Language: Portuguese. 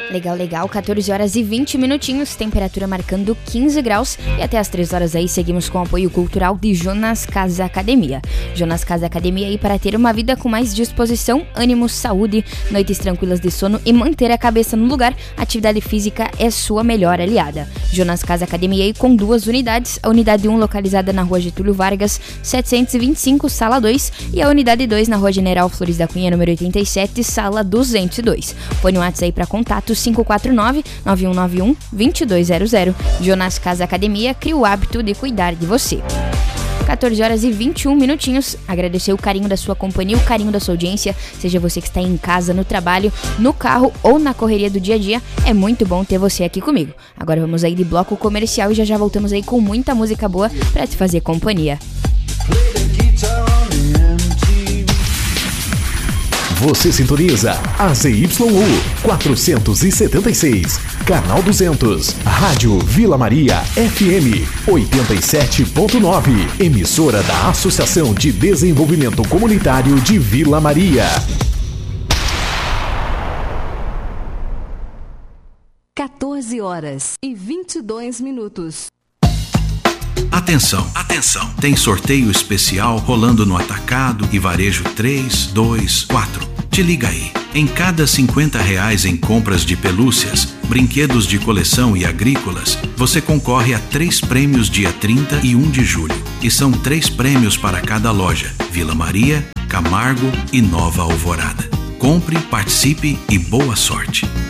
Legal, 14 horas e 20 minutinhos, temperatura marcando 15 graus e até as 3 horas aí seguimos com o apoio cultural de Jonas Casa Academia. Jonas Casa Academia aí para ter uma vida com mais disposição, ânimo, saúde, noites tranquilas de sono e manter a cabeça no lugar. Atividade física é sua melhor aliada. Jonas Casa Academia aí com 2 unidades, a unidade 1 localizada na rua Getúlio Vargas, 725, sala 2 e a unidade 2 na rua General Flores da Cunha, número 87, sala 202. Põe um WhatsApp aí para contato 549-9191-2200. Jonas Casa Academia cria o hábito de cuidar de você. 14 horas e 21 minutinhos. Agradecer o carinho da sua companhia, o carinho da sua audiência, seja você que está em casa, no trabalho, no carro ou na correria do dia a dia. É muito bom ter você aqui comigo. Agora vamos aí de bloco comercial e já voltamos aí com muita música boa para te fazer companhia. Você sintoniza a ZYU 476, canal 200, Rádio Vila Maria FM 87.9, emissora da Associação de Desenvolvimento Comunitário de Vila Maria. 14 horas e 22 minutos. Atenção, atenção! Tem sorteio especial rolando no Atacado e Varejo 3, 2, 4. Te liga aí. Em cada R$50 em compras de pelúcias, brinquedos de coleção e agrícolas, você concorre a 3 prêmios dia 30 e 1 de julho. E são 3 prêmios para cada loja: Vila Maria, Camargo e Nova Alvorada. Compre, participe e boa sorte.